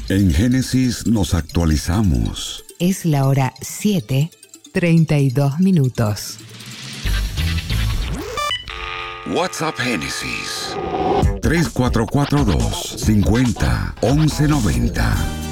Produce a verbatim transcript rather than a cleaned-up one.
En Génesis nos actualizamos. Es la hora siete, treinta y dos minutos. WhatsApp Génesis tres cuatro cuatro dos, cincuenta, once noventa.